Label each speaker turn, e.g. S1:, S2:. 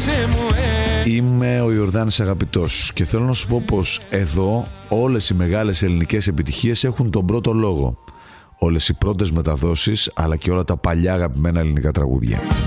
S1: Είμαι ο Ιορδάνης Αγαπητός και θέλω να σου πω πως εδώ όλες οι μεγάλες ελληνικές επιτυχίες έχουν τον πρώτο λόγο. Όλες οι πρώτες μεταδόσεις αλλά και όλα τα παλιά αγαπημένα ελληνικά τραγούδια.